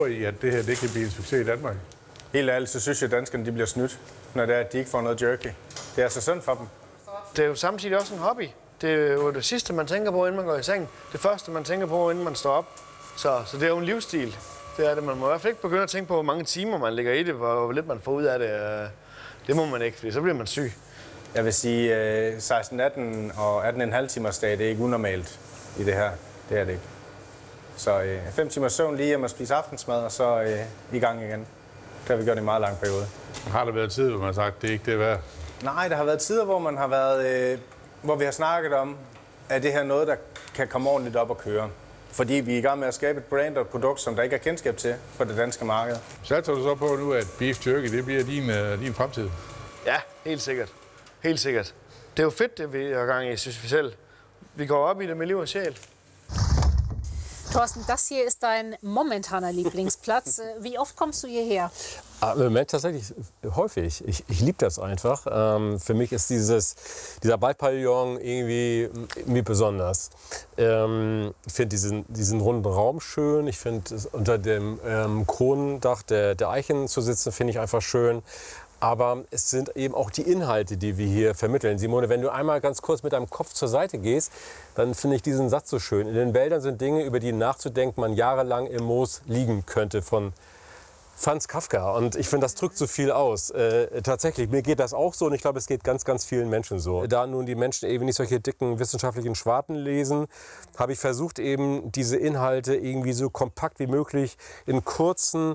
At det her det kan blive en succes i Danmark? Helt ærligt, så synes jeg, at danskerne de bliver snydt, når det er, at de ikke får noget jerky. Det er så synd for dem. Det er jo samtidig også en hobby. Det er jo det sidste, man tænker på, inden man går i seng. Det første, man tænker på, inden man står op. Så det er jo en livsstil. Det er det. Man må i hvert fald ikke begynde at tænke på, hvor mange timer man ligger i det, hvor lidt man får ud af det. Det må man ikke, for så bliver man syg. Jeg vil sige, 16-18 og 18,5 timers dag, det er ikke unormalt i det her. Det er det ikke. Så 5 timers søvn lige hjem og spise aftensmad, og så i gang igen. Det har vi gjort i en meget lang periode. Har der været tid, hvor man har sagt, det er ikke det værd? Nej, der har været tider, hvor man har været, hvor vi har snakket om, at det her noget, der kan komme ordentligt op og køre. Fordi vi er i gang med at skabe et brand og et produkt, som der ikke er kendskab til for det danske marked. Satser du så på nu, at beef jerky, det bliver din fremtid? Ja, helt sikkert. Helt sikkert. Det er jo fedt, det vi har gang i, synes vi selv. Vi går op i det med liv og sjæl. Thorsten, das hier ist dein momentaner Lieblingsplatz. Wie oft kommst du hierher? Im Moment tatsächlich häufig. Ich liebe das einfach. Für mich ist dieser Waldpavillon irgendwie besonders. Ich finde diesen runden Raum schön. Ich finde unter dem Kronendach der Eichen zu sitzen, finde ich einfach schön. Aber es sind eben auch die Inhalte, die wir hier vermitteln. Simone, wenn du einmal ganz kurz mit deinem Kopf zur Seite gehst, dann finde ich diesen Satz so schön. In den Wäldern sind Dinge, über die nachzudenken man jahrelang im Moos liegen könnte, von Franz Kafka. Und ich finde, das drückt so viel aus. Tatsächlich, mir geht das auch so und ich glaube, es geht ganz, ganz vielen Menschen so. Da nun die Menschen eben nicht solche dicken wissenschaftlichen Schwarten lesen, habe ich versucht, eben diese Inhalte irgendwie so kompakt wie möglich in kurzen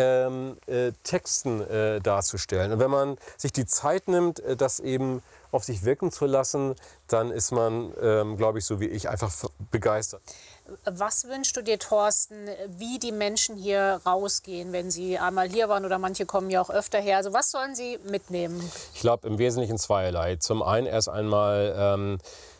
Texten darzustellen. Und wenn man sich die Zeit nimmt, das eben auf sich wirken zu lassen, dann ist man, glaube ich, so wie ich, einfach begeistert. Was wünschst du dir, Thorsten, wie die Menschen hier rausgehen, wenn sie einmal hier waren oder manche kommen ja auch öfter her? Also was sollen sie mitnehmen? Ich glaube im Wesentlichen zweierlei. Zum einen erst einmal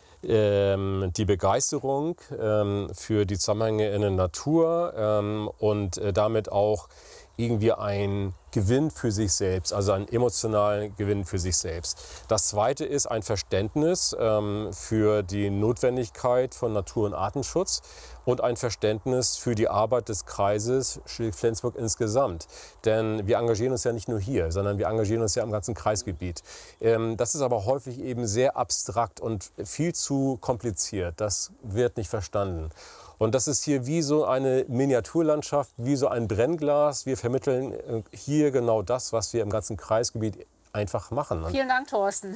die Begeisterung für die Zusammenhänge in der Natur und damit auch irgendwie ein Gewinn für sich selbst, also einen emotionalen Gewinn für sich selbst. Das Zweite ist ein Verständnis für die Notwendigkeit von Natur- und Artenschutz und ein Verständnis für die Arbeit des Kreises Schleswig-Flensburg insgesamt. Denn wir engagieren uns ja nicht nur hier, sondern wir engagieren uns ja im ganzen Kreisgebiet. Das ist aber häufig eben sehr abstrakt und viel zu kompliziert. Das wird nicht verstanden. Und das ist hier wie so eine Miniaturlandschaft, wie so ein Brennglas. Wir vermitteln hier genau das, was wir im ganzen Kreisgebiet einfach machen. Vielen Dank, Thorsten.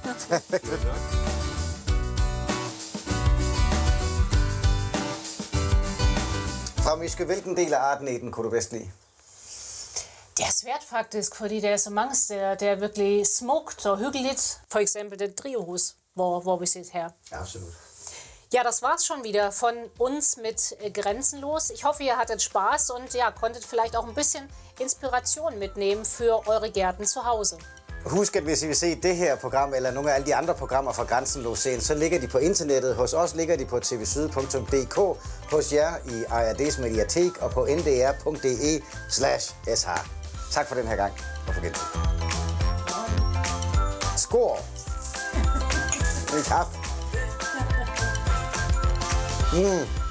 Frau Mischke, hvilken del af arten kunne du bedst lide? Det er svært faktisk, fordi der er så mange steder, der er virkelig smukt og hyggeligt. For eksempel det drivhus, hvor vi sidder her. Absolut. Ja, das war's schon wieder von uns mit Grenzenlos. Ich hoffe, ihr hattet Spaß und ja, konntet vielleicht auch ein bisschen Inspiration mitnehmen für eure Gärten zu Hause. Husk, at hvis I vil se det her program, eller nogle af alle de andre programmer fra Grænsenlos-serien, så ligger de på internettet. Hos os ligger de på tvsyd.dk, hos jer i ARD's Mediatek og på ndr.de/sh. Tak for den her gang, og på gensyn. Skål! En kaffe.